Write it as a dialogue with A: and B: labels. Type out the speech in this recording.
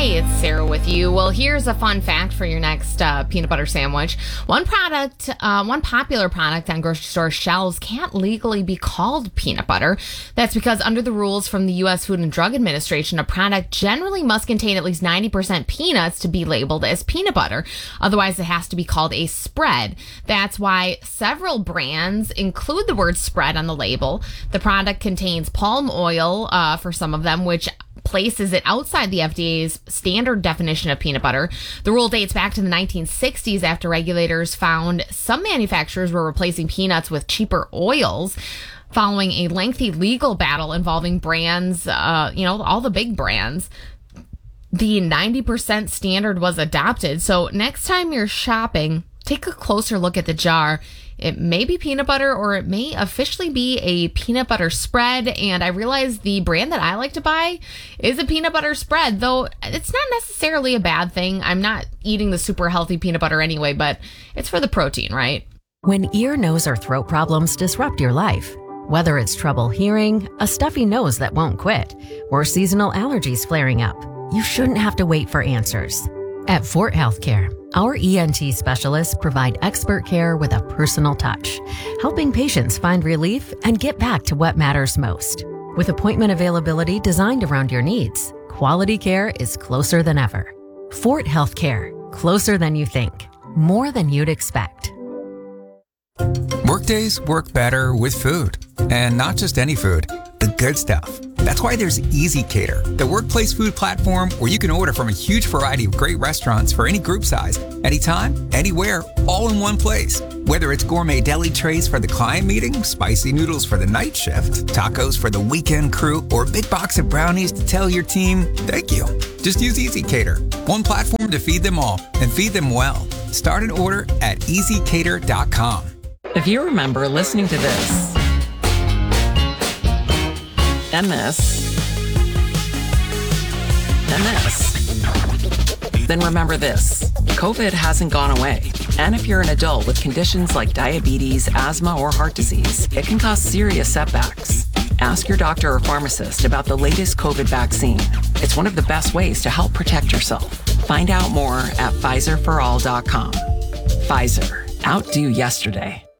A: Hey, it's Sarah with you. Well, here's a fun fact for your next peanut butter sandwich. One popular product on grocery store shelves can't legally be called peanut butter. That's because under the rules from the U.S. Food and Drug Administration, a product generally must contain at least 90% peanuts to be labeled as peanut butter. Otherwise, it has to be called a spread. That's why several brands include the word spread on the label. The product contains palm oil for some of them, which places it outside the FDA's standard definition of peanut butter. The rule dates back to the 1960s after regulators found some manufacturers were replacing peanuts with cheaper oils following a lengthy legal battle involving brands, all the big brands. The 90% standard was adopted. So next time you're shopping, take a closer look at the jar. It may be peanut butter or it may officially be a peanut butter spread. And I realize the brand that I like to buy is a peanut butter spread, though it's not necessarily a bad thing. I'm not eating the super healthy peanut butter anyway, but it's for the protein, right?
B: When ear, nose, or throat problems disrupt your life, whether it's trouble hearing, a stuffy nose that won't quit, or seasonal allergies flaring up, you shouldn't have to wait for answers. At Fort Healthcare, our ENT specialists provide expert care with a personal touch, helping patients find relief and get back to what matters most. With appointment availability designed around your needs, quality care is closer than ever. Fort Healthcare, closer than you think, more than you'd expect.
C: Workdays work better with food, and not just any food, the good stuff. That's why there's ezCater, the workplace food platform where you can order from a huge variety of great restaurants for any group size, anytime, anywhere, all in one place. Whether it's gourmet deli trays for the client meeting, spicy noodles for the night shift, tacos for the weekend crew, or a big box of brownies to tell your team, thank you. Just use ezCater, one platform to feed them all and feed them well. Start an order at ezcater.com.
D: If you remember listening to this, and this, then remember this. COVID hasn't gone away. And if you're an adult with conditions like diabetes, asthma, or heart disease, it can cause serious setbacks. Ask your doctor or pharmacist about the latest COVID vaccine. It's one of the best ways to help protect yourself. Find out more at PfizerForAll.com. Pfizer. Outdo yesterday.